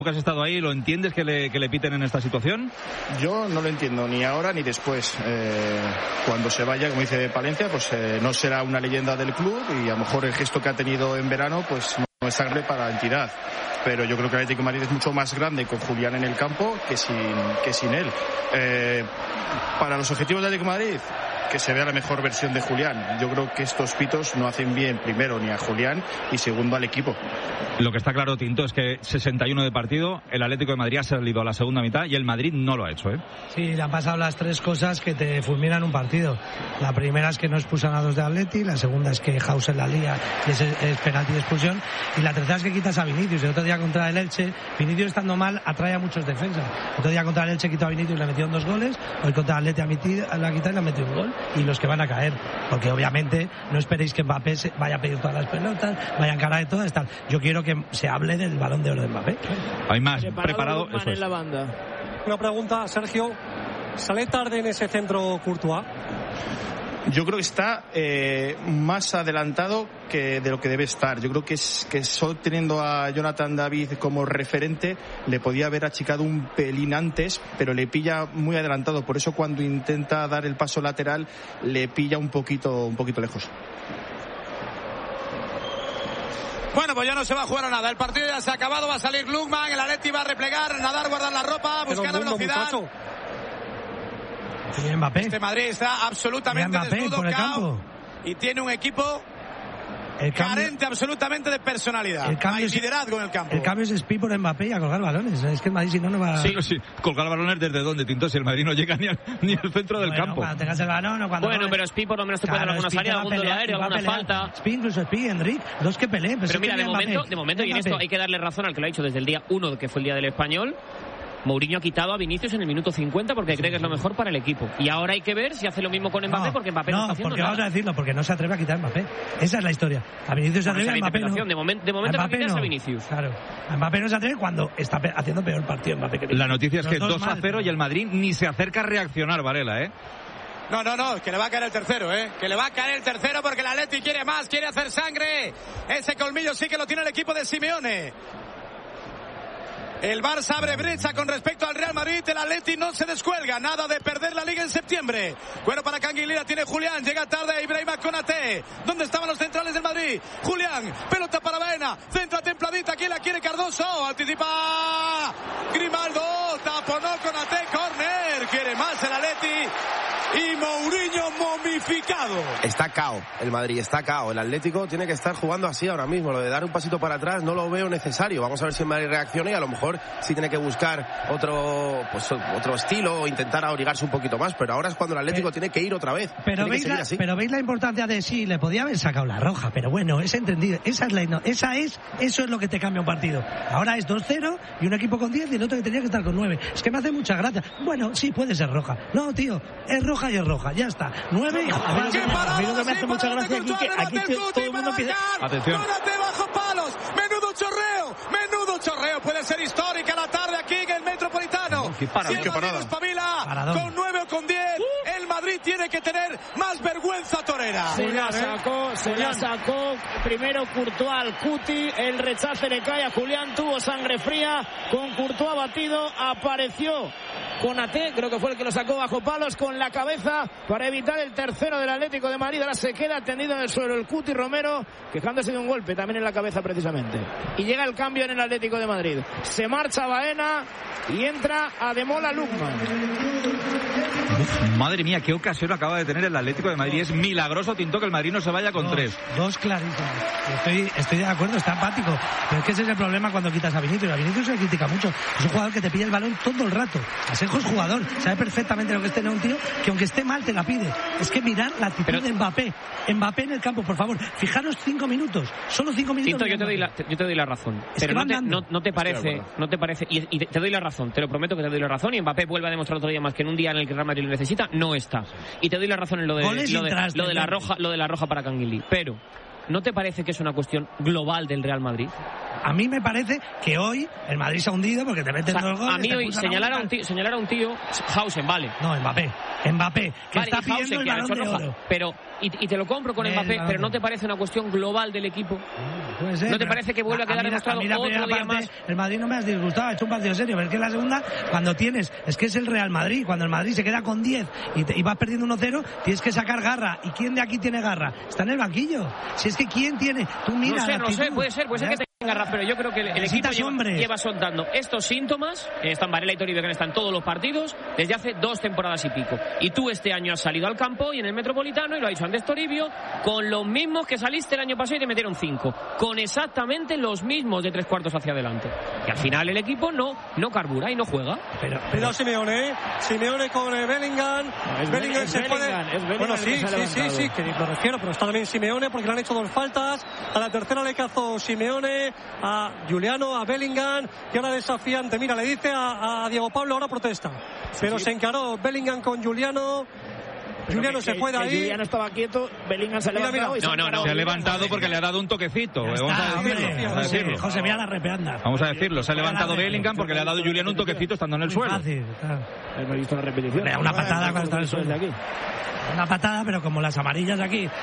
que has estado ahí, ¿lo entiendes que le piten en esta situación? Yo no lo entiendo ni ahora ni después. Cuando se vaya, como dice Palencia, pues no será una leyenda del club y a lo mejor el gesto que ha tenido en verano pues no es sangre para la entidad. Pero yo creo que el Atlético de Madrid es mucho más grande con Julián en el campo que sin él. Para los objetivos del Atlético de Madrid, que se vea la mejor versión de Julián. Yo creo que estos pitos no hacen bien, primero, ni a Julián y segundo al equipo. Lo que está claro, Tinto, es que 61 de partido, el Atlético de Madrid ha salido a la segunda mitad y el Madrid no lo ha hecho, ¿eh? Sí, le han pasado las tres cosas que te fulminan un partido. La primera es que no expulsan a dos de Atleti, la segunda es que Hauser la lía y es penalti de expulsión, y la tercera es que quitas a Vinicius. El otro día contra el Elche, Vinicius estando mal atrae a muchos defensas. El otro día contra el Elche quitó a Vinicius y le metieron 2 goles, hoy contra el Atleti la ha quitado y le ha metido 1 gol. Y los que van a caer, porque obviamente no esperéis que Mbappé vaya a pedir todas las pelotas, vaya a encarar de todas, tal. Yo quiero que se hable del Balón de Oro de Mbappé. Hay más preparado, eso es. En la banda. Una pregunta, Sergio, ¿sale tarde en ese centro Courtois? Yo creo que está más adelantado que de lo que debe estar. Yo creo que solo teniendo a Jonathan David como referente le podía haber achicado un pelín antes, pero le pilla muy adelantado. Por eso cuando intenta dar el paso lateral le pilla un poquito lejos. Bueno, pues ya no se va a jugar a nada. El partido ya se ha acabado, va a salir Lukman, el Atleti va a replegar, nadar, guardar la ropa, buscar velocidad. Mbappé. Este Madrid está absolutamente desnudo, cao, y tiene un equipo carente absolutamente de personalidad. Hay liderazgo en el campo. El cambio es Spi por Mbappé y a colgar balones. Es que el Madrid si no va... Sí, colgar balones desde dónde, Tinto, si el Madrid no llega ni al centro del campo. Cuando tengas el balón o cuando... Bueno, pero Spi por lo menos te puede dar alguna salida, algún duelo aéreo, alguna falta. Spi, incluso Spi, Enrique, los que peleen. Pero mira, de momento, y en esto hay que darle razón al que lo ha dicho desde el día 1, que fue el día del Español. Mourinho ha quitado a Vinicius en el minuto 50 porque cree que es lo mejor para el equipo. Y ahora hay que ver si hace lo mismo con Mbappé, porque Mbappé no está haciendo porque nada. Vamos a decirlo, porque no se atreve a quitar a Mbappé. Esa es la historia. A Vinicius se atreve, a Mbappé no. De momento no quitas a Vinicius. Claro. A Mbappé no se atreve cuando está haciendo peor partido Mbappé que Vinicius. La noticia es que 2-0 y el Madrid ni se acerca a reaccionar, Varela, ¿eh? No, que le va a caer el tercero, que le va a caer el tercero porque el Atleti quiere más, quiere hacer sangre. Ese colmillo sí que lo tiene el equipo de Simeone. El Barça abre brecha con respecto al Real Madrid. El Atleti no se descuelga. Nada de perder la Liga en septiembre. Bueno, para Canguilí la tiene Julián. Llega tarde Ibrahima Konaté. ¿Dónde estaban los centrales del Madrid? Julián, pelota para Baena. Centra templadita. ¿Quién la quiere? Cardoso. Anticipa Grimaldo. Taponó Konaté. Corner. Quiere más el Atleti. Y Mourinho momificado. Está cao, el Madrid está cao. El Atlético tiene que estar jugando así ahora mismo. Lo de dar un pasito para atrás no lo veo necesario. Vamos a ver si el Madrid reacciona y a lo mejor sí tiene que buscar otro estilo o intentar abrigarse un poquito más. Pero ahora es cuando el Atlético tiene que ir otra vez. Pero veis la importancia de sí, le podía haber sacado la roja. Pero bueno, es entendido. Eso es lo que te cambia un partido. Ahora es 2-0 y un equipo con 10 y el otro que tenía que estar con 9. Es que me hace mucha gracia. Bueno, sí, puede ser roja. No, tío, es roja y es roja, ya está. 9 y... A mí lo que me hace mucha gracia aquí que aquí todo el mundo empieza... Atención. Bajo palos, menudo chorreo, puede ser histórica la tarde aquí en el Metropolitano. Qué parada. Espabila, con 9 o con 10, el Madrid tiene que tener más vergüenza torera. Se la sacó primero Courtois al Cuti, el rechace le cae a Julián, tuvo sangre fría, con Courtois batido, apareció Konaté, creo que fue el que lo sacó bajo palos con la cabeza para evitar el tercero del Atlético de Madrid. Ahora se queda tendido en el suelo el Cuti Romero, quejándose de un golpe también en la cabeza precisamente. Y llega el cambio en el Atlético de Madrid. Se marcha Baena y entra Ademola Lookman. Madre mía, qué ocasión acaba de tener el Atlético de Madrid. Es milagroso, Tinto, que el Madrid no se vaya con 3. Dos clarísimas. Estoy de acuerdo, está apático. Pero es que ese es el problema cuando quitas a Vinicius. A Vinicius se le critica mucho. Es un jugador que te pide el balón todo el rato. Asenjo es jugador, sabe perfectamente lo que es tener un tío que aunque esté mal te la pide. Es que mirad la actitud de Mbappé. Mbappé en el campo, por favor. Fijaros 5 minutos. Solo 5 minutos. Tinto, yo te doy la razón. Es pero que no te parece. Y te doy la razón. Te lo prometo que te doy la razón. Y Mbappé vuelve a demostrar otro día más que en un día en el que el Real Madrid lo necesita, no está. Y te doy la razón en lo de la roja para Canguilí. Pero ¿no te parece que es una cuestión global del Real Madrid? A mí me parece que hoy el Madrid se ha hundido porque te meten 2 goles. A mí hoy señalar a un tío, Hausen, vale. No, Mbappé, que vale, está pidiendo el Balón de Oro. Pero, y te lo compro con Mbappé, pero ¿no te parece una cuestión global del equipo? Puede ser, ¿No te parece que vuelve a quedar demostrado otro día más? El Madrid no me has disgustado, ha hecho un partido serio, pero es que en la segunda, cuando tienes, es que es el Real Madrid, cuando el Madrid se queda con 10 y vas perdiendo 1-0, tienes que sacar garra. ¿Y quién de aquí tiene garra? Está en el banquillo. Si es que ¿quién tiene? Tú mira. No sé, puede ser que tenga garra, pero yo creo que el equipo lleva soltando estos síntomas. Están Varela y Toribio, que están en todos los partidos desde hace 2 temporadas y pico. Y tú este año has salido al campo y en el Metropolitano, y lo ha dicho antes Toribio, con los mismos que saliste el año pasado y te metieron 5, con exactamente los mismos de 3/4 hacia adelante. Y al final el equipo no carbura y no juega. Pero Simeone con Bellingham. Bellingham se puede. Bueno, sí, que lo refiero, pero está también Simeone porque le han hecho 2 faltas. A la tercera le cazó Simeone, a Juliano, a Bellingham, y ahora desafiante. Mira, le dice a Diego Pablo, ahora protesta. Pero se encaró Bellingham con Juliano. Juliano se fue de ahí. Juliano estaba quieto, Bellingham se ha levantado. No, se ha levantado porque le ha dado un toquecito. Vamos a decirlo. José, mira la repeanda. Vamos a decirlo, se ha levantado Bellingham porque le ha dado Juliano un toquecito estando en el suelo. Fácil, claro. Hemos visto la repetición. Una patada cuando está en el suelo. Una patada, pero como las amarillas de aquí,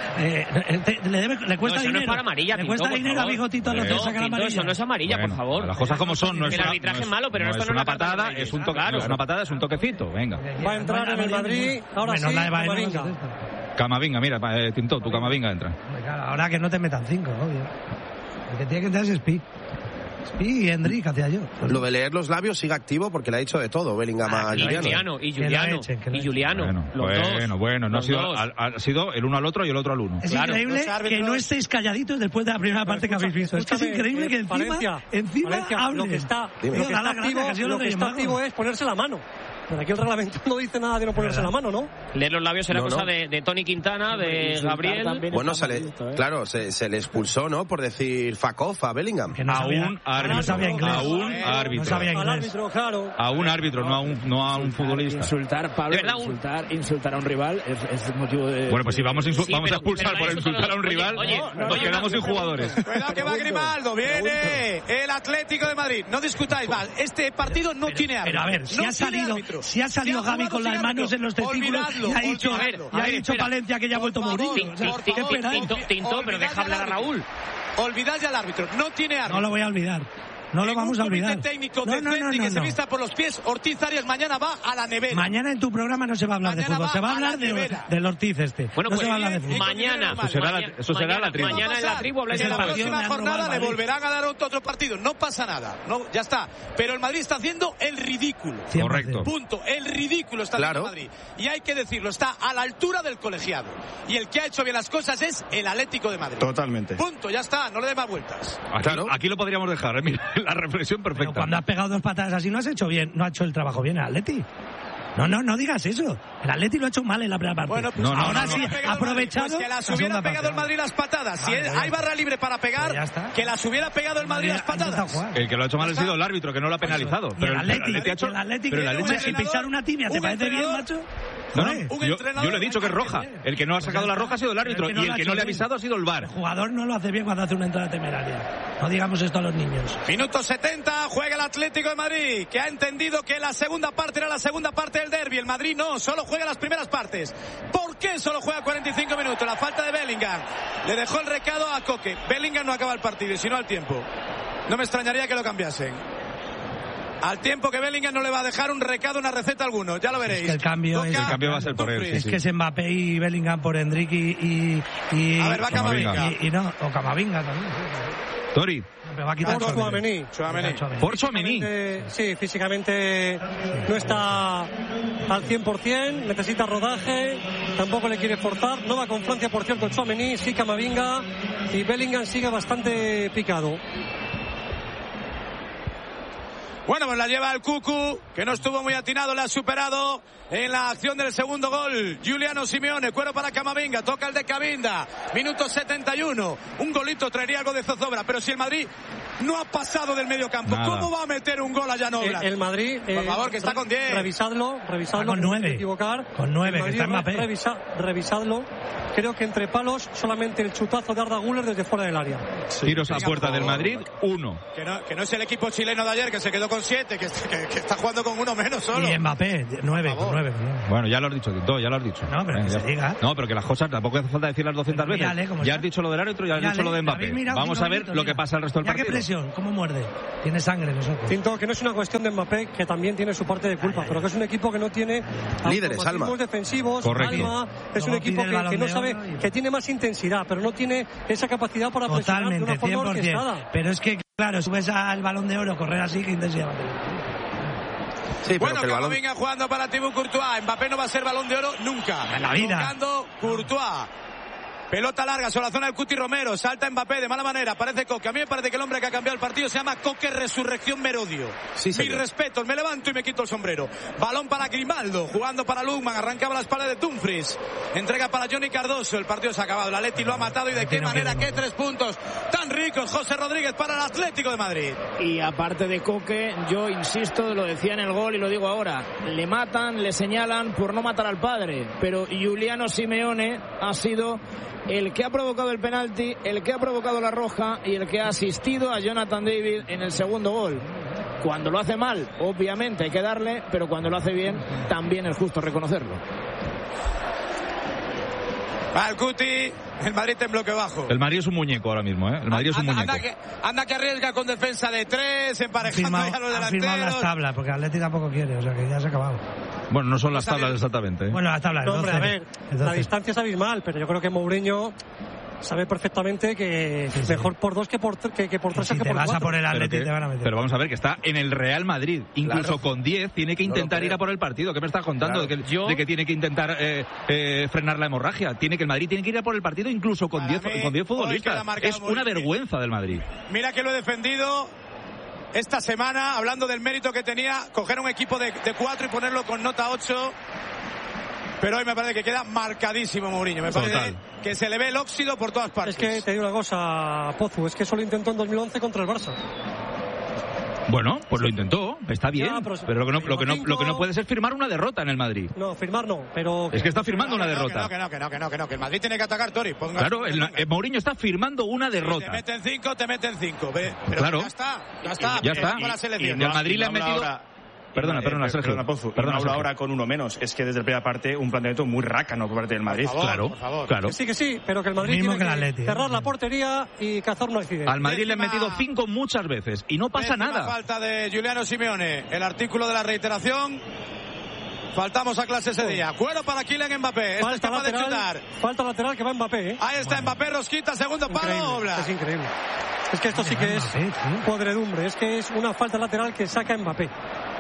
le cuesta dinero. No es para amarilla, le cuesta dinero a Bigotito a los que sacan amarilla. Eso no es amarilla, por favor. Las cosas como son, no es el arbitraje es malo, pero no es una patada, es un toque, es una patada, es un toquecito. Venga. Va a entrar en el Madrid, ahora sí, Camavinga. Camavinga, mira, Tinto, tu Camavinga entra. Ahora que no te metan 5, obvio. El que tiene que entrar es Spi y Hendrik, hacía yo. Lo de leer los labios sigue activo porque le ha dicho de todo Bellingham a Juliano. Y Juliano. Bueno, no ha sido el uno al otro y el otro al uno. Es increíble que no estéis calladitos después de la primera parte que habéis visto. Es que es increíble que encima hable. Lo que está activo es ponerse la mano. Pero aquí el reglamento no dice nada de no ponerse la mano, ¿no? Leer los labios era cosa de Tony Quintana, de Gabriel. Bueno, claro, se le expulsó, ¿no? Por decir fuck off a Bellingham. A un árbitro, no a un futbolista. Insultar, Pablo, insultar a un rival es motivo de... Bueno, pues si vamos a expulsar por insultar a un rival, nos quedamos sin jugadores. Cuidado que va Grimaldo, viene el Atlético de Madrid. No discutáis más, este partido no tiene árbitro. Pero a ver, si ha salido Gavi con las manos en los testículos y ha dicho Palencia que ya ha vuelto Mourinho. Tinto, pero deja hablar a Raúl. Olvidad ya al árbitro, no tiene árbitro. No lo voy a olvidar. No lo vamos a olvidar. Un técnico decente que se vista por los pies. Ortiz Arias mañana va a la nevera. Mañana en tu programa no se va a hablar de fútbol, se va a hablar del Ortiz este. Bueno, no se va a hablar de fútbol. Mañana. Eso será la tribu. Mañana en la tribu habláis de la próxima jornada le volverán a dar otro partido. No pasa nada. No, ya está. Pero el Madrid está haciendo el ridículo. Correcto. Punto. El ridículo está haciendo el Madrid. Y hay que decirlo, está a la altura del colegiado. Y el que ha hecho bien las cosas es el Atlético de Madrid. Totalmente. Punto, ya está. No le dé más vueltas. Aquí lo podríamos dejar. Mira, la reflexión perfecta. Pero cuando has pegado 2 patadas así no has hecho bien, no ha hecho el trabajo bien el Atleti. No digas eso. El Atleti lo ha hecho mal en la primera parte. Bueno, pues ahora sí, aprovechado. Pues que las hubiera pegado el Madrid las patadas. Si hay barra libre para pegar, que las hubiera pegado el Madrid las patadas. El que lo ha hecho mal ha sido el árbitro, que no lo ha penalizado. Pero el Atleti ha hecho. Si pisar una tibia, ¿te parece bien, macho? No, yo le he dicho que es roja. El que no ha sacado la roja ha sido el árbitro. Y el que no le ha avisado ha sido el VAR. El jugador no lo hace bien cuando hace una entrada temeraria. No digamos esto a los niños. Minuto 70, juega el Atlético de Madrid, que ha entendido que la segunda parte era la segunda parte del derbi. El Madrid no, solo juega las primeras partes. ¿Por qué solo juega 45 minutos? La falta de Bellingham. Le dejó el recado a Coque. Bellingham no acaba el partido, y si no al tiempo. No me extrañaría que lo cambiasen. Al tiempo que Bellingham no le va a dejar un recado, una receta alguno, ya lo veréis. Es que el cambio va a ser por él. Es que es Mbappé y Bellingham por Hendrik y a ver, va Camavinga. Y no, o Camavinga también. Tori. Pero va a quitar por Tchouaméni. Sí, físicamente no está al 100%, necesita rodaje, tampoco le quiere forzar, no va con Francia, por cierto, Tchouaméni, sí Camavinga, y Bellingham sigue bastante picado. Bueno, pues la lleva el Cucu, que no estuvo muy atinado, le ha superado en la acción del segundo gol. Juliano Simeone, cuero para Camavinga, toca el de Camavinga, minuto 71. Un golito traería algo de zozobra, pero si el Madrid no ha pasado del medio campo, ¿cómo va a meter un gol a Jan Oblak? El Madrid, por favor, que está con 10. Revisadlo. Con 9. Equivocar. Con 9, que está Mbappé. Revisadlo. creo que entre palos solamente el chutazo de Arda Güler desde fuera del área. Tiros a puerta del Madrid, 1. Que no es el equipo chileno de ayer que se quedó con 7, que está jugando con 1 menos solo. Y Mbappé, 9. Bueno, ya lo has dicho, Tito, ya lo has dicho. No, pero que se diga. No, pero que las cosas tampoco hace falta decirlas 200 veces. Ya has dicho lo del árbitro y ya has dicho lo de Mbappé. Vamos a ver lo que pasa el resto del partido. ¿Qué presión? ¿Cómo muerde? Tiene sangre en los ojos. Tinto, que no es una cuestión de Mbappé, que también tiene su parte de culpa, pero que es un equipo que no tiene líderes, alma defensivos, correcto. Alma, es un equipo que no sabe, que tiene más intensidad, pero no tiene esa capacidad para presionar de una forma orquestada. Pero es que, claro, subes al Balón de Oro, correr así, que intensidad. Sí, bueno, Camavinga jugando para Thibaut Courtois. Mbappé no va a ser Balón de Oro nunca. En la vida. Jugando Courtois. Pelota larga sobre la zona del Cuti Romero. Salta Mbappé de mala manera. Parece Coque. A mí me parece que el hombre que ha cambiado el partido se llama Coque Resurrección Merodio. Sí, mis respetos. Me levanto y me quito el sombrero. Balón para Grimaldo. Jugando para Lukman. Arrancaba la espalda de Dumfries. Entrega para Johnny Cardoso. El partido se ha acabado. El Atleti lo ha matado. Y de qué manera. Qué 3 puntos tan ricos. José Rodríguez para el Atlético de Madrid. Y aparte de Coque, yo insisto, lo decía en el gol y lo digo ahora. Le matan, le señalan por no matar al padre. Pero Giuliano Simeone ha sido el que ha provocado el penalti, el que ha provocado la roja y el que ha asistido a Jonathan David en el segundo gol. Cuando lo hace mal, obviamente hay que darle, pero cuando lo hace bien, también es justo reconocerlo. Va el Cuti, el Madrid en bloque bajo. El Madrid es un muñeco ahora mismo, ¿eh? El Madrid es un muñeco. Anda que arriesga con defensa de 3, emparejando ya a los delanteros. Ha firmado las tablas, porque Atleti tampoco quiere, o sea que ya se ha acabado. Bueno, no son las tablas exactamente, ¿eh? Bueno, las tablas, no, hombre, a ver, la distancia es abismal, pero yo creo que Mourinho sabe perfectamente que mejor por 2 que por 3 que por 4. Si te vas a por el Atleti te van a meter. Pero vamos a ver que está en el Real Madrid. Incluso con 10 tiene que intentar ir a por el partido. ¿Qué me estás contando? De que tiene que intentar frenar la hemorragia. Que el Madrid tiene que ir a por el partido incluso con 10 futbolistas. Es una vergüenza del Madrid. Mira que lo he defendido esta semana, hablando del mérito que tenía coger un equipo de 4 y ponerlo con nota 8. Pero hoy me parece que queda marcadísimo Mourinho. Me parece que se le ve el óxido por todas partes. Es que te digo una cosa, Pozu, es que eso lo intentó en 2011 contra el Barça. Bueno, pues lo intentó, está bien, pero lo que no puede ser firmar una derrota en el Madrid. No, firmar no, pero... Es que está firmando una derrota. Que el Madrid tiene que atacar, Tori. Claro, Mourinho está firmando una derrota. Si te meten 5. Pero claro. Ya está. Y el Madrid le ha metido... Perdona, Sergio. Pozu. Hablo ahora con uno menos. Es que desde la primera parte un planteamiento muy rácano por parte del Madrid. Por favor. Que sí, pero que el Madrid tiene que cerrar la portería y cazar un accidente. Al Madrid le han metido 5 muchas veces y no pasa nada. Falta de Giuliano Simeone. El artículo de la reiteración. Faltamos a clase ese día. Cuero para Kylian Mbappé. Falta lateral que va Mbappé, ¿eh? Ahí está Mbappé, rosquita, segundo palo. Es increíble. Es que esto sí que es podredumbre. Es que es una falta lateral que saca Mbappé.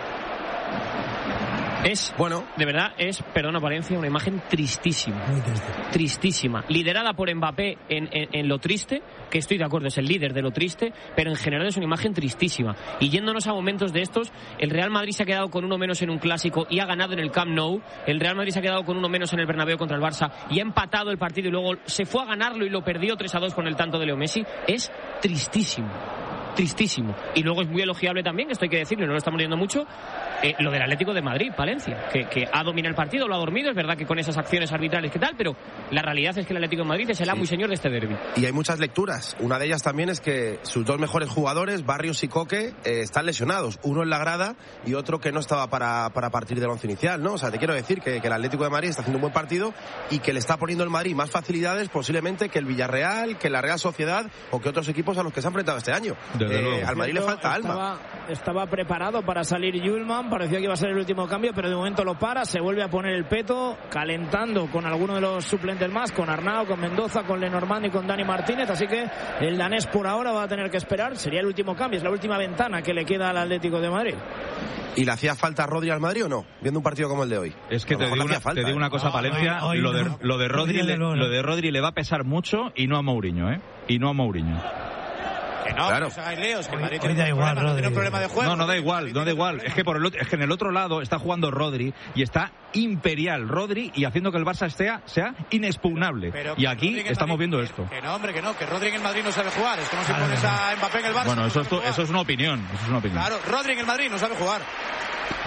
De verdad, perdona Valencia, una imagen tristísima. Muy triste. Tristísima. Liderada por Mbappé en lo triste, que estoy de acuerdo, es el líder de lo triste, pero en general es una imagen tristísima. Y yéndonos a momentos de estos, el Real Madrid se ha quedado con 1 menos en un clásico y ha ganado en el Camp Nou. El Real Madrid se ha quedado con 1 menos en el Bernabéu contra el Barça y ha empatado el partido y luego se fue a ganarlo y lo perdió 3-2 con el tanto de Leo Messi. Es tristísimo. Y luego es muy elogiable también, esto hay que decirlo, no lo estamos viendo mucho, lo del Atlético de Madrid, Palencia, que ha dominado el partido, lo ha dormido, es verdad que con esas acciones arbitrales que tal, pero la realidad es que el Atlético de Madrid es el amo y señor de este derbi. Y hay muchas lecturas, una de ellas también es que sus 2 mejores jugadores, Barrios y Coque, están lesionados, uno en la grada y otro que no estaba para partir del once inicial, ¿no? O sea, te quiero decir que el Atlético de Madrid está haciendo un buen partido y que le está poniendo el Madrid más facilidades posiblemente que el Villarreal, que la Real Sociedad o que otros equipos a los que se han enfrentado este año. Al Madrid le falta alma. Estaba preparado para salir Yulman, parecía que iba a ser el último cambio, pero de momento lo para, se vuelve a poner el peto, calentando con alguno de los suplentes más, con Arnau, con Mendoza, con Lenormand y con Dani Martínez, así que el danés por ahora va a tener que esperar, sería el último cambio, es la última ventana que le queda al Atlético de Madrid. ¿Y le hacía falta a Rodri al Madrid o no? Viendo un partido como el de hoy. Es que te digo una cosa, Palencia, lo de Rodri le va a pesar mucho y no a Mourinho, ¿eh? Y no a Mourinho. Que no, claro. que se hagan líos, que el Madrid tiene un problema de juego. No da igual. Es que en el otro lado está jugando Rodri y está imperial Rodri y haciendo que el Barça sea inexpugnable. Y aquí estamos viendo esto. Que Rodri en el Madrid no sabe jugar. Es como si pones a Mbappé en el Barça. Bueno, eso es una opinión. Claro, Rodri en el Madrid no sabe jugar.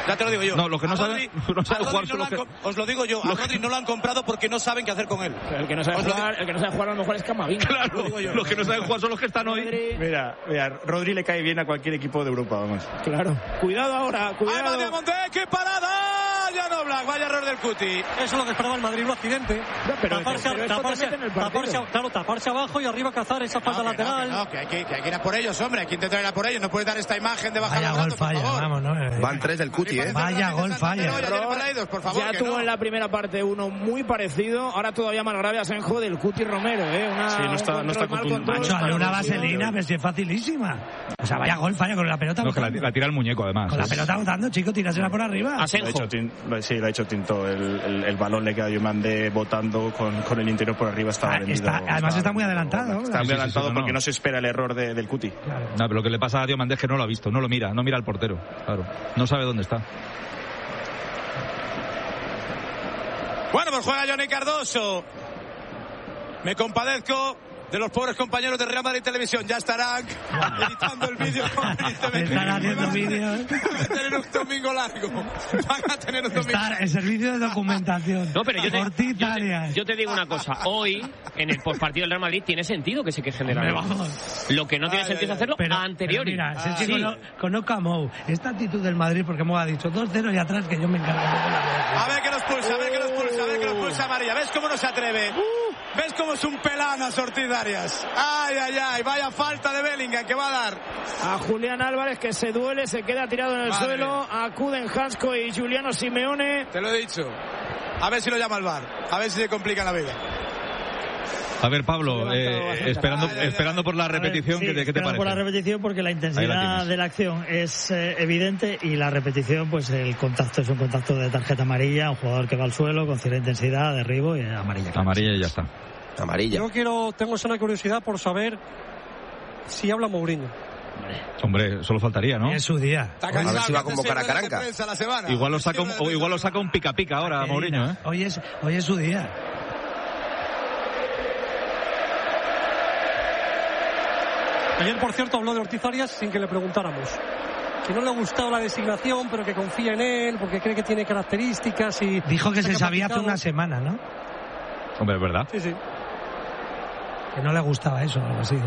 Ya te lo digo yo. No, lo que no sabe jugar son los que... Os lo digo yo, a Rodri no lo han comprado porque no saben qué hacer con él. El que no sabe jugar a lo mejor es Camavinga. Claro, los que no saben jugar son los que están hoy. Mira, Rodri le cae bien a cualquier equipo de Europa, vamos. Claro. Cuidado ahora, cuidado. ¡Ay, Monte! ¡Qué parada! Ya no, Black, vaya error del Cuti. Eso es lo que esperaba el Madrid, un accidente. Taparse abajo y arriba cazar esa falta lateral. Que hay que ir a por ellos, hombre. Hay que intentar ir a por ellos. No puedes dar esta imagen de bajar los brazos, por favor. Vamos, no, Van 3 del Cuti, Vaya gol falla. Por favor, ya tuvo en la primera parte uno muy parecido. Ahora todavía más grave, Asenjo, del Cuti Romero. Sí, no está Macho, hazle una vaselina, pero si es facilísima. O sea, vaya gol falla con la pelota. No, que la tira el muñeco, además. Con la pelota botando, chico, tírasela por arriba. Asenjo. Sí, lo ha hecho Tinto. El balón le queda a Diomandé botando con el interior por arriba. Además está muy adelantado. Está muy adelantado porque no se espera el error del Cuti. Claro. No, pero lo que le pasa a Diomandé es que no lo ha visto, no lo mira al portero. Claro, no sabe dónde está. Bueno, pues juega Johnny Cardoso. Me compadezco de los pobres compañeros de Real Madrid Televisión. Ya estarán editando el vídeo. Están haciendo vídeos. Van a tener un domingo largo. Está el servicio de documentación. No, pero yo te digo una cosa. Hoy, en el postpartido del Real Madrid, tiene sentido que se quejen de la Real. Lo que no tiene sentido es hacerlo a anteriori. Mira, conozco a Mou. Esta actitud del Madrid, porque Mou ha dicho 2-0 y atrás que yo me encargo de la... A ver que nos pulsa, a ver que nos pulsa María. ¿Ves cómo no se atreve? ¿Ves cómo es un pelán a Ortiz Arias? Ay, vaya falta de Bellingham que va a dar a Julián Álvarez, que se duele, se queda tirado en el suelo. Acuden Hansko y Giuliano Simeone. Te lo he dicho. A ver si lo llama el VAR, a ver si se complica la vida. A ver, Pablo, esperando por la repetición, ¿qué te parece? Por la repetición, porque la intensidad de la acción es evidente, y la repetición, pues el contacto es un contacto de tarjeta amarilla, un jugador que va al suelo con cierta intensidad, derribo y amarilla. Amarilla y ya está. Amarilla. Tengo una curiosidad por saber si habla Mourinho. Hombre, solo faltaría, ¿no? Es su día. A ver si va a convocar a Caranca. Igual lo saca un pica ahora Mourinho, ¿eh? Hoy es su día. Ayer, por cierto, habló de Ortiz Arias sin que le preguntáramos. Que no le ha gustado la designación, pero que confía en él, porque cree que tiene características y... Dijo que se sabía hace una semana, ¿no? Hombre, es verdad. Sí. Que no le gustaba eso, algo así.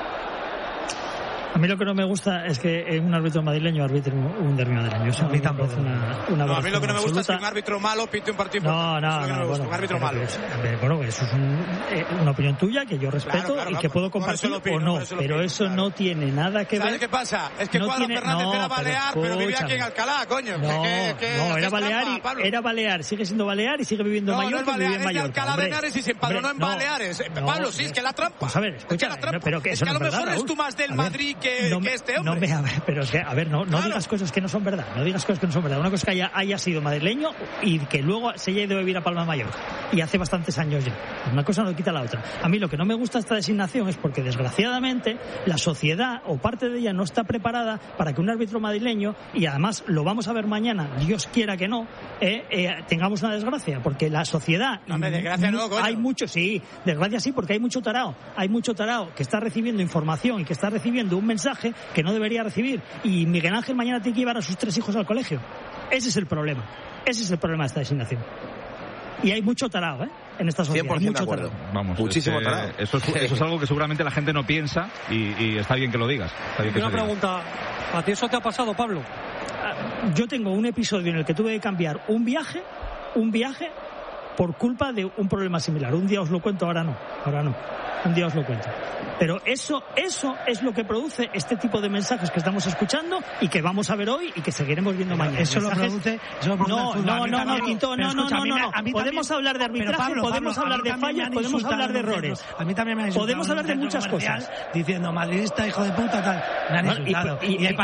A mí lo que no me gusta es que un árbitro madrileño arbitre un derbi madrileño. Eso a mí tampoco. A mí lo que no me gusta es que un árbitro malo pite un partido. No, un árbitro malo. Bueno, eso es una opinión tuya que yo respeto y que puedo compartir o no. Pero eso no tiene nada que ver. ¿Sabes qué pasa? Es que Cuadro Fernández era balear, pero vivía aquí en Alcalá, coño. No, era balear, sigue siendo balear y sigue viviendo en Mallorca. No, es de Alcalá de Henares y se empadronó en Baleares. Pablo, sí, es que la trampa. Pues a ver, escucha, pero que es que a lo mejor eres tú más del Madrid que este hombre. No digas cosas que no son verdad. No digas cosas que no son verdad. Una cosa es que haya sido madrileño y que luego se haya ido a vivir a Palma de Mallorca. Y hace bastantes años ya. Una cosa no quita la otra. A mí lo que no me gusta esta designación es porque, desgraciadamente, la sociedad o parte de ella no está preparada para que un árbitro madrileño, y además lo vamos a ver mañana, Dios quiera que no, tengamos una desgracia. Porque la sociedad... desgracia no, coño. Hay mucho, sí. Desgracia sí, porque hay mucho tarao. Hay mucho tarao que está recibiendo información y que está recibiendo un mensaje que no debería recibir, y Miguel Ángel mañana tiene que llevar a sus 3 hijos al colegio. Ese es el problema de esta designación, y hay mucho tarao en esta sociedad. 100% mucho de acuerdo. tarao. Vamos, muchísimo tarao. Eso es algo que seguramente la gente no piensa, y está bien que lo digas. Una pregunta, ¿a ti eso te ha pasado, Pablo? Yo tengo un episodio en el que tuve que cambiar un viaje por culpa de un problema similar. Un día os lo cuento, ahora no. Un día os lo cuento. Pero eso es lo que produce este tipo de mensajes que estamos escuchando y que vamos a ver hoy y que seguiremos viendo mañana. Eso lo produce. No, Quinto, no. Podemos hablar de arbitraje, podemos hablar de fallas, podemos hablar de errores. A mí también me han insultado. Podemos hablar de muchas cosas. Diciendo madridista, hijo de puta, tal. Me han insultado.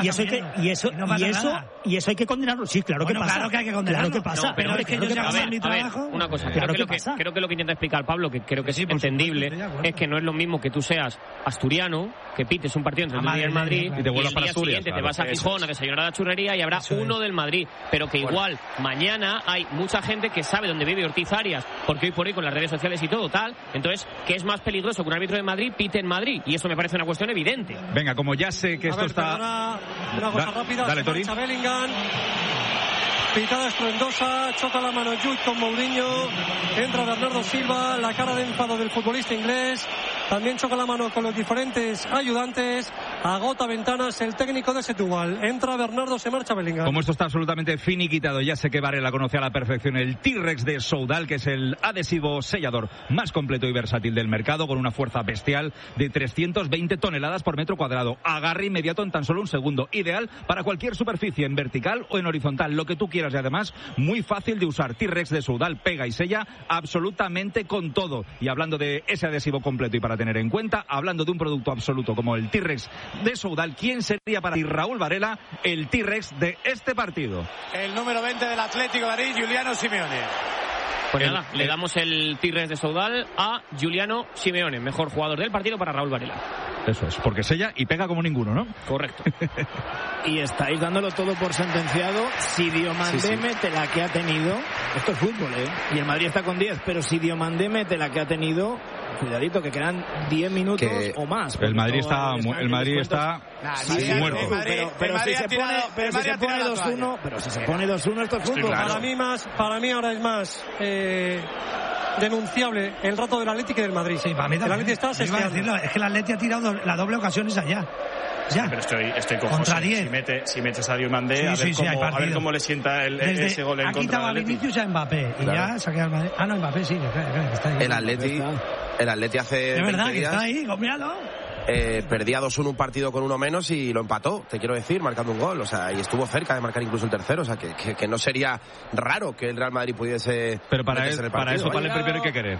Y eso hay que condenarlo. Sí, claro que pasa. Claro que hay que condenarlo. Claro que pasa. Pero es que yo ya hago mi trabajo. Una cosa, creo que lo que intenta explicar Pablo, que creo que es entendible, es que no es lo mismo que tú seas asturiano, que pites un partido entre el Madrid y el Madrid, y te vuelvas para Asturias, te vas a Gijón a desayunar a la churrería y habrá uno del Madrid, pero que igual mañana hay mucha gente que sabe dónde vive Ortiz Arias, porque hoy por hoy con las redes sociales y todo tal, entonces, ¿qué es más peligroso que un árbitro de Madrid pite en Madrid? Y eso me parece una cuestión evidente. Venga, como ya sé que esto está... Una cosa rápida, dale, Tori. Bellingham. pitada estruendosa, choca la mano Jude con Mourinho, entra Bernardo Silva, la cara de enfado del futbolista inglés, también choca la mano con los diferentes ayudantes, agota ventanas el técnico de Setúbal, entra Bernardo, se marcha Bellingham. Como esto está absolutamente finiquitado, ya sé que Varela conoce a la perfección el T-Rex de Soudal, que es el adhesivo sellador más completo y versátil del mercado, con una fuerza bestial de 320 toneladas por metro cuadrado, agarre inmediato en tan solo un segundo, ideal para cualquier superficie en vertical o en horizontal, lo que tú quieras, y además muy fácil de usar. T-Rex de Soudal pega y sella absolutamente con todo. Y hablando de ese adhesivo completo y para tener en cuenta, hablando de un producto absoluto como el T-Rex de Soudal, ¿quién sería para ti, Raúl Varela, el T-Rex de este partido? El número 20 del Atlético de Madrid, Giuliano Simeone. Pues nada, le damos el T-Rex de Soudal a Giuliano Simeone, mejor jugador del partido para Raúl Varela. Eso es, porque sella y pega como ninguno, ¿no? Correcto. Y estáis dándolo todo por sentenciado. Si Diomandé mete la que ha tenido, esto es fútbol, y el Madrid está con 10, pero si Diomandé mete la que ha tenido, cuidadito, que quedan 10 minutos o más. El Madrid está muerto. Pero si se pone 2-1, esto es fútbol. Claro. Para mí ahora es más denunciable el rato del Atlético y del Madrid. Sí, para mí también. El Atlético está decirlo, es que el Atlético ha tirado la doble ocasión esa ya. Ya. Pero estoy con José. Si metes a Diomandé, a ver cómo le sienta ese gol en contra. Ha quitado a Vinicius y a Mbappé. Y ya se ha quedado el Madrid. Ah, no, Mbappé sí. Está ahí. El Atleti hace. Es verdad que días, está ahí, míralo. Perdía 2-1 un partido con uno menos y lo empató, te quiero decir, marcando un gol. O sea, y estuvo cerca de marcar incluso el tercero. O sea, que no sería raro que el Real Madrid pudiese. Pero para eso, primero hay que querer.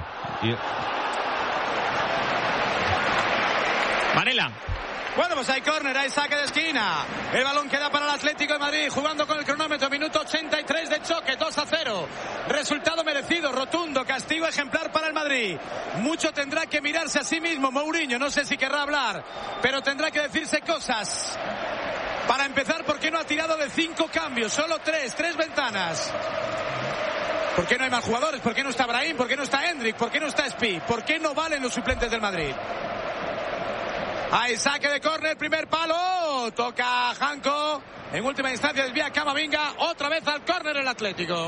Varela. Bueno, pues hay córner, hay saque de esquina. El balón queda para el Atlético de Madrid, jugando con el cronómetro, minuto 83 de choque, 2-0. Resultado merecido, rotundo, castigo ejemplar para el Madrid. Mucho tendrá que mirarse a sí mismo Mourinho, no sé si querrá hablar, pero tendrá que decirse cosas. Para empezar, ¿por qué no ha tirado de 5 cambios? Solo 3 ventanas. ¿Por qué no hay más jugadores? ¿Por qué no está Brahim? ¿Por qué no está Hendrik? ¿Por qué no está Spi? ¿Por qué no valen los suplentes del Madrid? Hay saque de córner, primer palo, toca Janko, en última instancia desvía Camavinga, otra vez al córner el Atlético.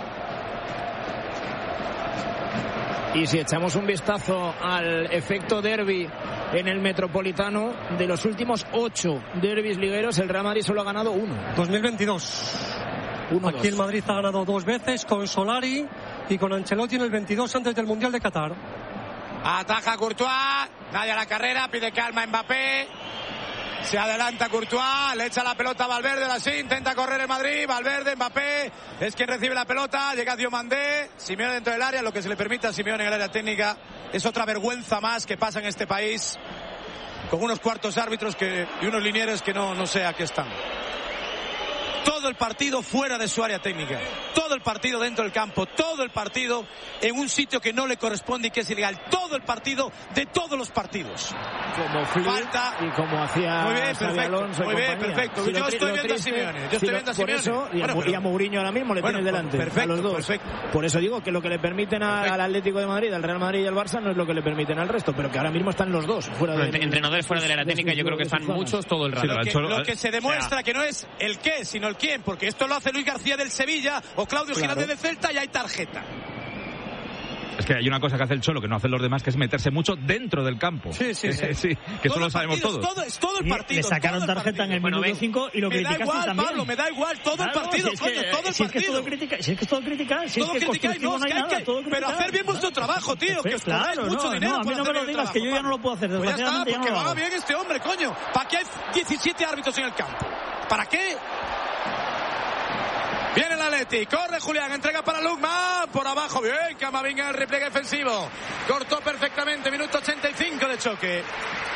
Y si echamos un vistazo al efecto derbi en el Metropolitano, de los últimos 8 derbis ligueros, el Real Madrid solo ha ganado 1. 2022. Aquí el Madrid ha ganado 2 veces con Solari y con Ancelotti en el 22 antes del Mundial de Qatar. Ataja Courtois, nadie a la carrera, pide calma Mbappé. Se adelanta Courtois, le echa la pelota a Valverde, ahora sí, intenta correr el Madrid, Valverde, Mbappé, es quien recibe la pelota, llega Diomandé, Simeone dentro del área, lo que se le permite a Simeone en el área técnica, es otra vergüenza más que pasa en este país, con unos cuartos árbitros y unos linieres que no sé a qué están. Todo el partido fuera de su área técnica, todo el partido dentro del campo, todo el partido en un sitio que no le corresponde y que es ilegal, todo el partido de todos los partidos. Como falta y como hacía muy bien, perfecto, Alonso muy bien, perfecto. Yo estoy viendo a Simeone, y a Mourinho ahora mismo le tienes delante, perfecto, a los dos. Perfecto. Por eso digo que lo que le permiten al Atlético de Madrid, al Real Madrid y al Barça no es lo que le permiten al resto, pero que ahora mismo están los dos fuera de entrenadores fuera de la área técnica, yo creo que están muchos todo el rato. Lo que se demuestra que no es el qué, sino el quién, porque esto lo hace Luis García del Sevilla o Claudio Giraldez del Celta y hay tarjeta. Es que hay una cosa que hace el Cholo que no hacen los demás, que es meterse mucho dentro del campo. Sí, que eso lo sabemos todos. Todo el partido. Le sacaron tarjeta en el minuto 5 y lo criticaste también. Pablo, me da igual, todo el partido, todo el partido. Si es que es todo crítica, si es que constructivo no hay nada, pero hacer bien vuestro trabajo, tío, que os cobráis mucho dinero. A mí no me lo digas, que yo ya no lo puedo hacer. Pues ya está, porque va bien este hombre, coño. ¿Para qué hay 17 árbitros en el campo? ¿Para qué? Viene el Atleti, corre Julián, entrega para Lukman, por abajo, bien, Camavinga en el repliegue defensivo, cortó perfectamente, minuto 85 de choque.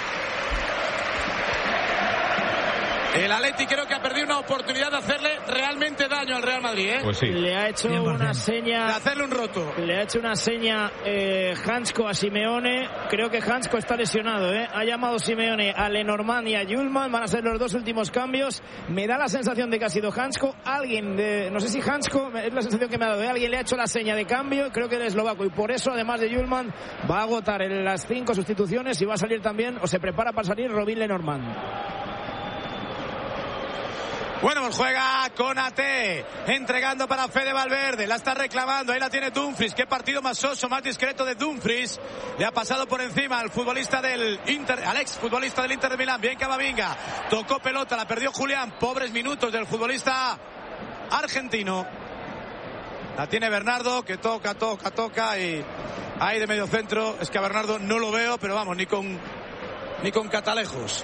El Atleti creo que ha perdido una oportunidad de hacerle realmente daño al Real Madrid, ¿eh? Pues sí. Le ha hecho una seña de hacerle un roto. Le ha hecho una seña Hansko a Simeone. Creo que Hansko está lesionado, ¿eh? Ha llamado Simeone a Lenormand y a Yulman. Van a ser los dos últimos cambios. Me da la sensación de que ha sido Hansko. No sé si Hansko, es la sensación que me ha dado. Alguien le ha hecho la seña de cambio. Creo que el eslovaco. Y por eso, además de Yulman, va a agotar en las 5 sustituciones y va a salir también, o se prepara para salir, Robin Lenormand. Bueno, pues juega Konaté, entregando para Fede Valverde, la está reclamando, ahí la tiene Dumfries. Qué partido más soso, más discreto de Dumfries. Le ha pasado por encima al futbolista del Inter, al ex futbolista del Inter de Milán. Bien Camavinga, tocó pelota, la perdió Julián. Pobres minutos del futbolista argentino. La tiene Bernardo, que toca y ahí de medio centro. Es que a Bernardo no lo veo, pero vamos, ni con catalejos.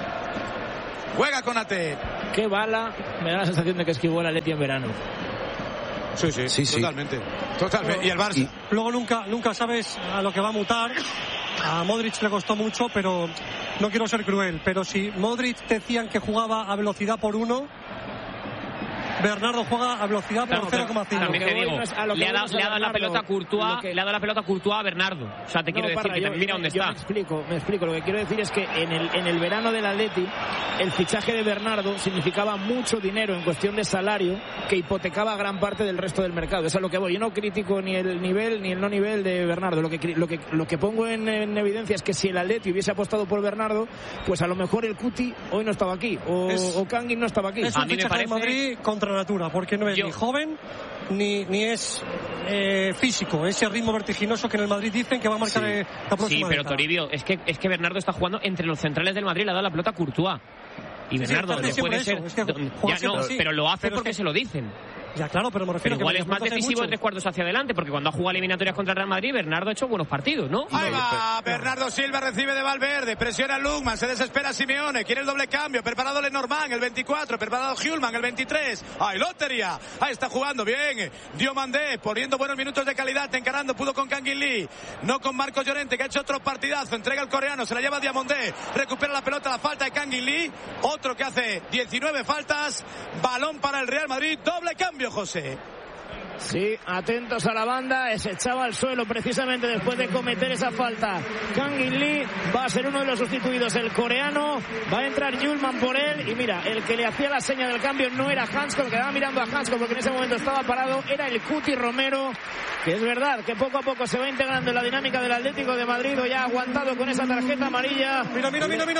Juega Konaté. Qué bala, me da la sensación de que esquivó el Atleti en verano. Sí, totalmente. Y el Barça. Luego nunca sabes a lo que va a mutar. A Modric le costó mucho, pero no quiero ser cruel. Pero si Modric decían que jugaba a velocidad por 1, Bernardo juega a velocidad por 0,5. También te digo, le ha dado la pelota a Courtois, le ha dado la pelota a Courtois a Bernardo. O sea, te quiero decir que mira dónde está. Me explico. Lo que quiero decir es que en el verano del Atleti, el fichaje de Bernardo significaba mucho dinero en cuestión de salario que hipotecaba gran parte del resto del mercado. Eso es lo que voy. Yo no critico ni el nivel ni el no nivel de Bernardo. Lo que pongo en evidencia es que si el Atleti hubiese apostado por Bernardo, pues a lo mejor el Cuti hoy no estaba aquí o Kangin no estaba aquí. Es un fichaje de Madrid contra natura, porque no es ni joven ni es físico, ese ritmo vertiginoso que en el Madrid dicen que va a marcar la próxima. Sí, pero Toribio, es que Bernardo está jugando entre los centrales del Madrid, le ha dado la pelota a Courtois. Y Bernardo puede ser. Pero lo hace porque se lo dicen. Ya, claro, pero me refiero igual es más decisivo de 3 cuartos hacia adelante, porque cuando ha jugado eliminatorias contra el Real Madrid, Bernardo ha hecho buenos partidos, ¿no? Ahí va, Bernardo Silva recibe de Valverde, presiona Lukman, se desespera Simeone, quiere el doble cambio, preparado Lenormand, el 24, preparado Hjulman, el 23, ahí Lotería, ahí está jugando bien, Diomandé, poniendo buenos minutos de calidad, encarando, pudo con Kangin Lee, no con Marcos Llorente, que ha hecho otro partidazo, entrega el coreano, se la lleva Diomandé, recupera la pelota, la falta de Kangin Lee, otro que hace 19 faltas, balón para el Real Madrid, doble cambio, José. Sí, atentos a la banda, se echaba al suelo precisamente después de cometer esa falta. Kangin Lee va a ser uno de los sustituidos, el coreano, va a entrar Hjulman por él y mira, el que le hacía la seña del cambio no era Hansko, el que quedaba mirando a Hansko porque en ese momento estaba parado, era el Cuti Romero, que es verdad que poco a poco se va integrando en la dinámica del Atlético de Madrid, o ya ha aguantado con esa tarjeta amarilla. Mira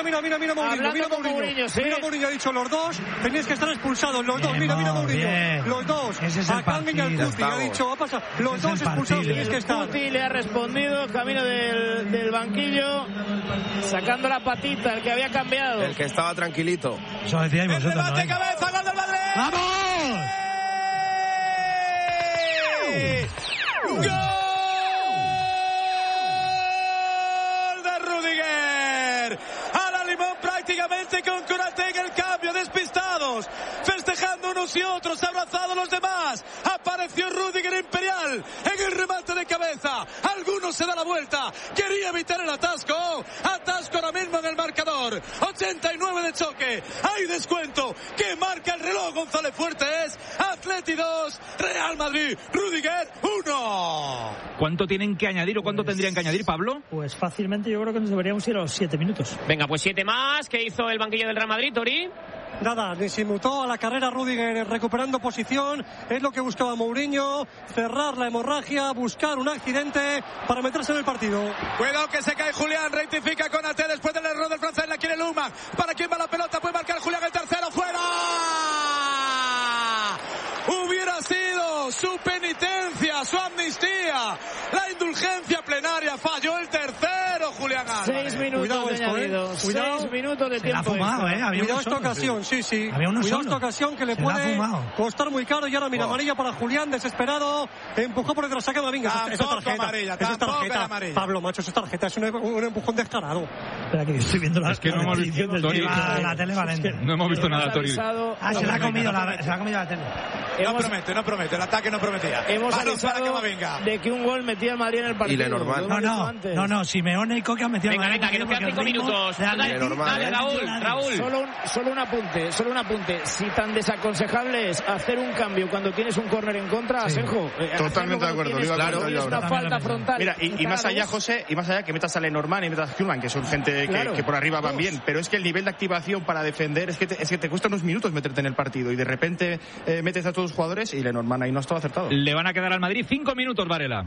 Mourinho, ¿sí? Mira Mourinho, ha dicho los dos, tenéis que estar expulsados, los dos, mira Mourinho, los dos, ese es el a Kangin y al Cuti, ha dicho, va a pasar, los dos expulsados, tenéis que estar. Cuti le ha respondido, camino del banquillo, sacando la patita, el que había cambiado. El que estaba tranquilito. Eso decíais vosotros, ¿no? Cabeza, gol del Madrid. ¡Vamos! ¡Gol de Rudiger! A la limón prácticamente con Konaté en el cambio, despistados, festejando unos y otros, abrazados los demás. Apareció Rudiger Imperial en el remate de cabeza. Alguno se da la vuelta, quería evitar el atasco ahora mismo en el marcador. 89 de choque, hay descuento que marca el reloj. González Fuertes, Atleti 2, Real Madrid, Rudiger 1. ¿Cuánto tienen que añadir o cuánto tendrían que añadir, Pablo? Pues fácilmente yo creo que nos deberíamos ir a los 7 minutos. Venga, pues 7 más. ¿Qué hizo el banquillo del Real Madrid, Tori? Nada, ni se mutó a la carrera Rudiger recuperando posición, es lo que buscaba Mourinho, cerrar la hemorragia, buscar un accidente para meterse en el partido. Cuidado que se cae Julián, rectifica Konaté después del error del francés, la quiere Lukman. ¿Para quién va la pelota? Puede marcar Julián el tercero, fuera. Hubiera sido su penitencia, su amnistía, la indulgencia plenaria, falló el tercero Julián Álvarez. 6 minutos de añadido, 6 minutos de tiempo. Cuidado esta ocasión, sí. Cuidado esta ocasión que le puede costar muy caro. Y ahora mira, amarilla para Julián, desesperado, empujó por detrás a Camavinga. Esa tarjeta, Pablo, macho, esa tarjeta es un empujón descarado. Espera que estoy viendo es que no hemos visto la tele Valente. No hemos visto nada, Tori. Se la ha comido la tele. No promete, el ataque no prometía. Hemos avisado de que un gol metía el Madrid en el partido. Y Lenormand. No, Simeone y Coque han metido. Venga, que nos quedan 5 minutos. Dale, Raúl. Solo un apunte. Si tan desaconsejable es hacer un cambio cuando tienes un córner en contra, Asenjo. Totalmente de acuerdo. Es una falta frontal. Mira, y más allá, José, que metas a Lenormand y metas a Hjulman, que son gente que por arriba van bien, pero es que el nivel de activación para defender es que te cuesta unos minutos meterte en el partido y de repente metes a todos los jugadores y Lenormand ahí no estaba acertado. Le van a quedar al Madrid 5 minutos, Varela.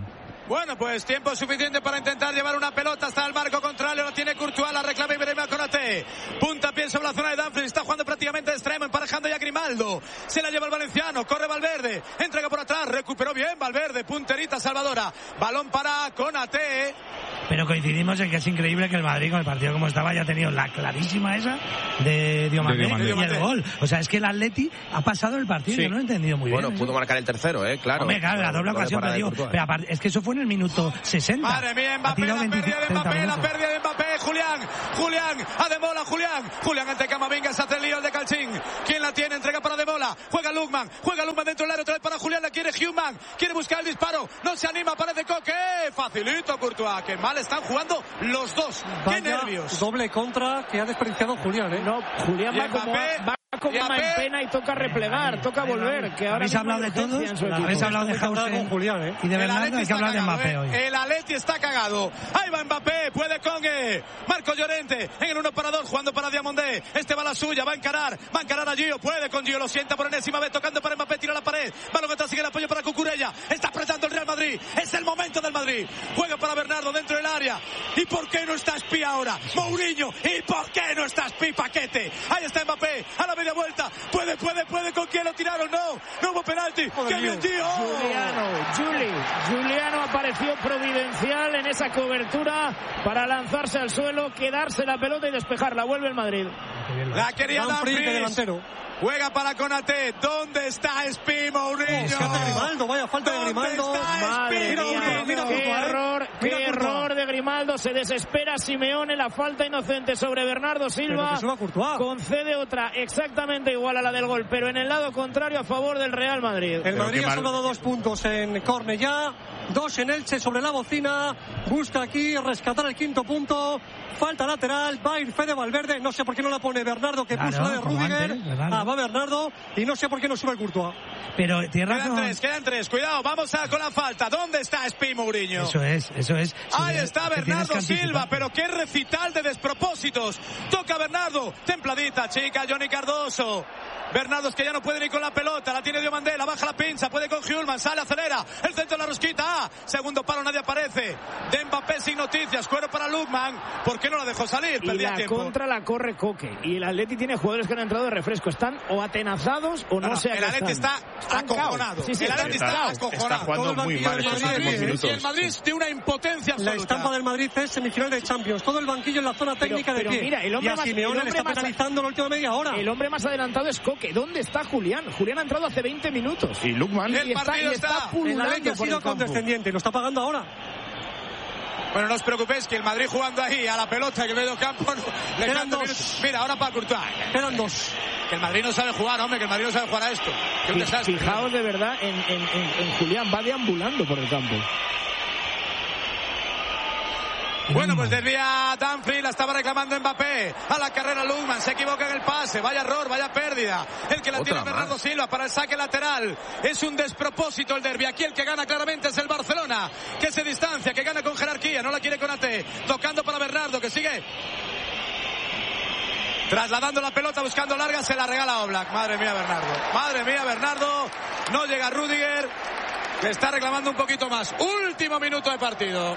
Bueno, pues tiempo suficiente para intentar llevar una pelota hasta el marco contrario. La tiene Courtois, la reclama Ibrahima Konaté. Puntapié sobre la zona de Dumfries. Está jugando prácticamente de extremo, emparejando ya Grimaldo. Se la lleva el valenciano, corre Valverde. Entrega por atrás, recuperó bien Valverde. Punterita salvadora. Balón para Konaté. Pero coincidimos en que es increíble que el Madrid, con el partido como estaba, haya tenido la clarísima esa de Diomandé y el gol. O sea, es que el Atleti ha pasado el partido. Sí. Yo no he entendido muy bien. Bueno, pudo marcar el tercero, claro. Hombre, claro, la doble ocasión, pero aparte, es que eso fue en el minuto 60. Madre mía, Mbappé, la pérdida de Mbappé, la pérdida de Mbappé. Julián, Ademola, Julián ante Camavinga, se hace el lío el de Calcín. ¿Quién la tiene? Entrega para Ademola. Juega Lukman dentro del área, otra vez para Julián, la quiere Human. Quiere buscar el disparo, no se anima, parece Coque. Facilito Courtois, que mal están jugando los dos. Qué nervios. Doble contra que ha desperdiciado Julián, No, Julián va como en pena y toca replegar, toca volver. Que ahora habéis hablado de todos, habéis hablado de Hausen Julián, y de Bernardo, hay que hablar de Mbappé hoy. El Atleti está cagado. Ahí va Mbappé, puede con Marco Llorente en el 1-2 jugando para Diomandé. Este va a la suya, va a encarar a Gio, puede con Gio, lo sienta por enésima vez, tocando para Mbappé, tira la pared, balón atrás, sigue el apoyo para Cucurella, está apretando el Real Madrid, es el momento del Madrid, juega para Bernardo dentro del área. ¿Y por qué no está Espí ahora? Mourinho, ¿y por qué no está Espí? Paquete, ahí está Mbappé, a la media vuelta, puede, ¿con quién lo tiraron? No hubo penalti, ¡qué bien Gio! Juliano apareció providencial en esa cobertura para lanzarse al suelo, quedarse la pelota y despejarla. Vuelve el Madrid. La quería Dumfries. Juega para Konaté. ¿Dónde está Espí, Mourinho? Grimaldo, vaya falta de Grimaldo. Qué error de Grimaldo. Se desespera Simeone. La falta inocente sobre Bernardo Silva. Concede otra exactamente igual a la del gol, pero en el lado contrario a favor del Real Madrid. El Madrid ha sumado 2 puntos en Cornellá, 2 en Elche sobre la bocina. Busca aquí rescatar el 5º punto. Falta lateral, va a ir Fede Valverde. No sé por qué no la pone Bernardo, que puso la de Rüdiger. Va Bernardo y no sé por qué no sube el Courtois. Pero quedan tres. Cuidado, vamos con la falta. ¿Dónde está Espí, Mourinho? Eso es. Ahí está Bernardo Silva, pero qué recital de despropósitos. Toca Bernardo, templadita, chica, Johnny Cardoso. Bernardo es que ya no puede ni con la pelota, la tiene Diomandé, la baja la pinza, puede con Hjulman, sale, acelera, el centro de la rosquita, segundo palo, nadie aparece, de Mbappé sin noticias, cuero para Lukman, ¿por qué no la dejó salir? Perdía tiempo. Contra la corre Coque, y el Atleti tiene jugadores que han entrado de refresco, están o atenazados o no sé. El Atleti está acojonado, el Atleti está acojonado. Está jugando muy mal estos últimos minutos. Y el Madrid tiene una impotencia absoluta. La estampa del Madrid es semifinal de Champions, todo el banquillo en la zona técnica de pie. Mira, y a Simeone le está penalizando la última media hora. El hombre más adelantado es Coque. ¿Dónde está Julián? Julián ha entrado hace 20 minutos. Y Lukman. El partido está pululando. El Atleti ha sido condescendiente, lo está pagando ahora. Bueno, no os preocupéis que el Madrid jugando ahí a la pelota que medio campo le quedan 2 minutos. Mira, ahora para Courtois. Quedan 2. Que el Madrid no sabe jugar, hombre, que el Madrid no sabe jugar a esto. Fijaos de verdad en Julián, va deambulando por el campo. Bueno, pues desvía Dumfries, la estaba reclamando Mbappé, a la carrera Lukman, se equivoca en el pase, vaya error, vaya pérdida, el que la tiene Bernardo Silva para el saque lateral, es un despropósito el derbi, aquí el que gana claramente es el Barcelona, que se distancia, que gana con jerarquía, no la quiere Konaté, tocando para Bernardo, que sigue trasladando la pelota, buscando larga, se la regala Oblak, madre mía Bernardo, no llega Rüdiger, que está reclamando un poquito más, último minuto de partido.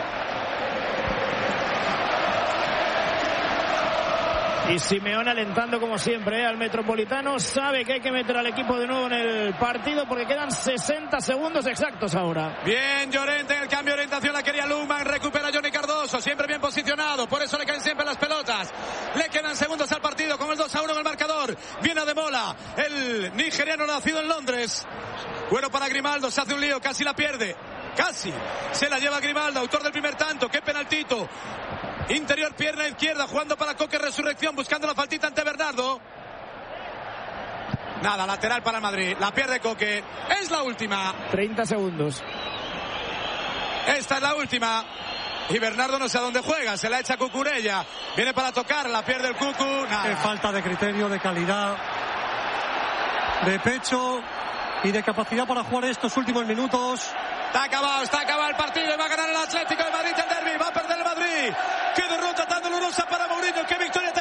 Y Simeone alentando como siempre al Metropolitano, sabe que hay que meter al equipo de nuevo en el partido porque quedan 60 segundos exactos ahora. Bien Llorente en el cambio de orientación, la quería Lukman, recupera Johnny Cardoso, siempre bien posicionado, por eso le caen siempre las pelotas. Le quedan segundos al partido con el 2-1 en el marcador. Viene Ademola, el nigeriano nacido en Londres. Bueno para Grimaldo, se hace un lío, casi la pierde. Casi se la lleva Grimaldo, autor del primer tanto, qué penaltito. Interior, pierna izquierda, jugando para Coque, resurrección, buscando la faltita ante Bernardo. Nada, lateral para el Madrid, la pierde Coque. Es la última. 30 segundos. Esta es la última. Y Bernardo no sé a dónde juega, se la echa Cucurella. Viene para tocar, la pierde el Cucu. Nada. Qué falta de criterio, de calidad, de pecho y de capacidad para jugar estos últimos minutos. Está acabado el partido y va a ganar el Atlético de Madrid el derbi, va a perder el Madrid. Qué derrota tan dolorosa para Mourinho, qué victoria tan importante.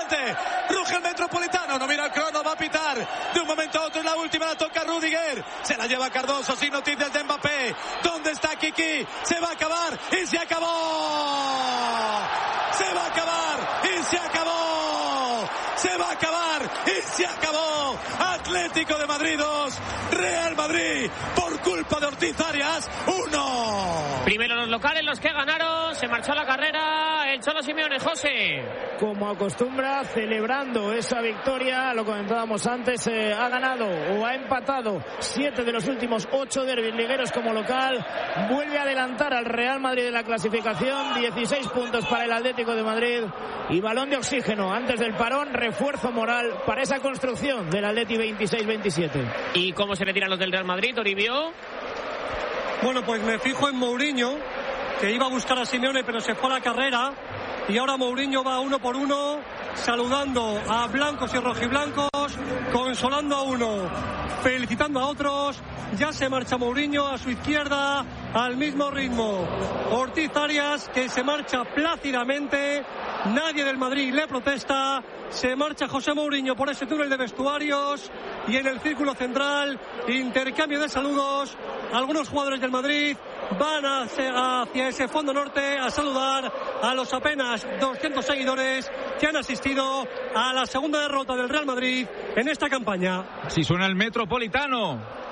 adelante. Ruge el Metropolitano, no mira el crono, va a pitar. De un momento a otro, en la última la toca Rudiger. Se la lleva Cardoso, sin noticias de Mbappé. ¿Dónde está Kiki? Se va a acabar y se acabó. Se va a acabar y se acabó. Se va a acabar y se acabó. Atlético de Madrid 2, Real Madrid por culpa de Ortiz Arias 1. Primero los locales, los que ganaron. Se marchó a la carrera el Cholo Simeone. José, como acostumbra, celebrando esa victoria, lo comentábamos antes, ha ganado o ha empatado 7 de los últimos 8 derbis ligueros como local. Vuelve a adelantar al Real Madrid de la clasificación, 16 puntos para el Atlético de Madrid y balón de oxígeno antes del parón, refuerzo moral para esa construcción del Atleti 26-27. ¿Y cómo se retiran los del Real Madrid, Toribio? Bueno, pues me fijo en Mourinho, que iba a buscar a Simeone pero se fue a la carrera, y ahora Mourinho va uno por uno, saludando a blancos y rojiblancos, consolando a uno, felicitando a otros. Ya se marcha Mourinho a su izquierda al mismo ritmo. Ortiz Arias, que se marcha plácidamente, nadie del Madrid le protesta. Se marcha José Mourinho por ese túnel de vestuarios y en el círculo central, intercambio de saludos. Algunos jugadores del Madrid van hacia ese fondo norte a saludar a los apenas 200 seguidores que han asistido a la segunda derrota del Real Madrid en esta campaña. Si suena el Metropolitano.